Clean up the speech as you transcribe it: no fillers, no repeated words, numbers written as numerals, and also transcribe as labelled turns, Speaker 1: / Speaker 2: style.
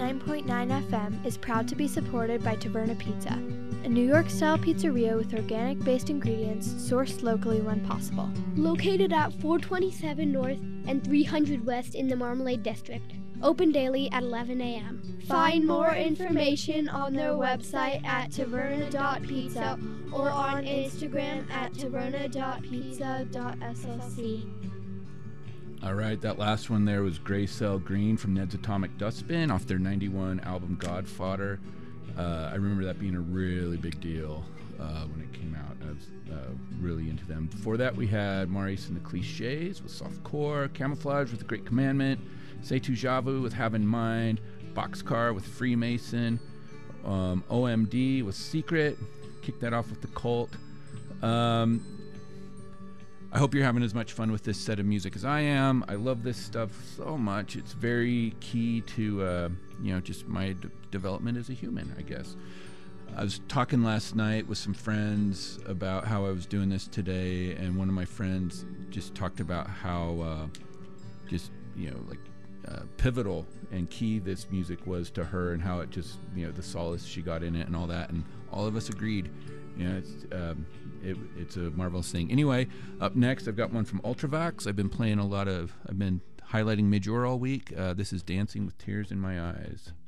Speaker 1: 89.9 FM is proud to be supported by Taverna Pizza, a New York-style pizzeria with organic-based ingredients sourced locally when possible.
Speaker 2: Located at 427 North and 300 West in the Marmalade District. Open daily at 11 a.m.
Speaker 1: Find more information on their website at taverna.pizza or on Instagram at taverna.pizza.ssc.
Speaker 3: All right, that last one there was Gray Cell Green from Ned's Atomic Dustbin off their 91 album Godfather. I remember that being a really big deal when it came out. I was really into them. Before that, we had Maurice and the Clichés with Softcore, Camouflage with The Great Commandment, C'est Tu Javu with Have in Mind, Boxcar with Freemason, OMD with Secret, kicked that off with The Cult. I hope you're having as much fun with this set of music as I am. I love this stuff so much. It's very key to, just my development as a human, I guess. I was talking last night with some friends about how I was doing this today, and one of my friends just talked about how pivotal and key this music was to her, and how it just, the solace she got in it and all that, and all of us agreed. It's a marvelous thing. Anyway, up next, I've got one from Ultravox. I've been highlighting Major all week. This is Dancing with Tears in My Eyes.